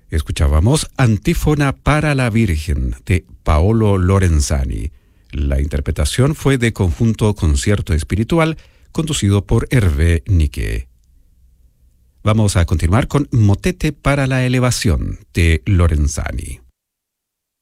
Escuchábamos Antífona para la Virgen de Paolo Lorenzani. La interpretación fue de Conjunto Concierto Espiritual, conducido por Hervé Niquet. Vamos a continuar con Motete para la Elevación de Lorenzani.